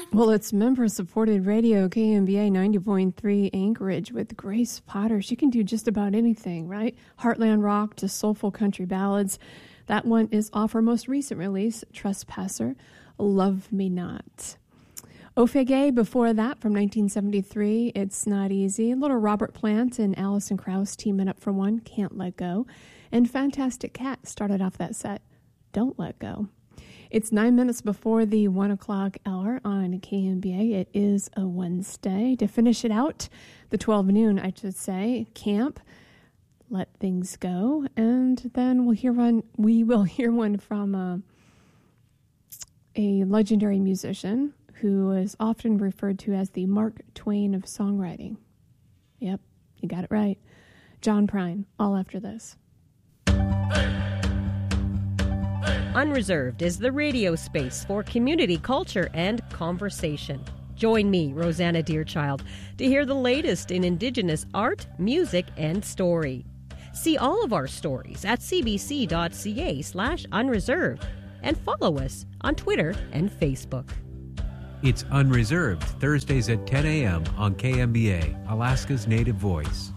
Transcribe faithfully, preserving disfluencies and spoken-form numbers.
Well, it's member-supported radio, K M B A ninety point three Anchorage with Grace Potter. She can do just about anything, right? Heartland rock to soulful country ballads. That one is off her most recent release, Trespasser, Love Me Not. Ofege before that from nineteen seventy-three, It's Not Easy. Little Robert Plant and Alison Krauss teaming up for one, Can't Let Go. And Fantastic Cat started off that set, Don't Let Go. It's nine minutes before the one o'clock hour on K M B A. It is a Wednesday. To finish it out, the twelve noon, I should say, Camp, Let Things Go. And then we'll hear one, we will hear one from uh, a legendary musician who is often referred to as the Mark Twain of songwriting. Yep, you got it right. John Prine, all after this. Unreserved is the radio space for community culture and conversation. Join me, Rosanna Deerchild, to hear the latest in Indigenous art, music, and story. See all of our stories at cbc.ca slash unreserved and follow us on Twitter and Facebook. It's Unreserved, Thursdays at ten a.m. on K M B A, Alaska's Native Voice.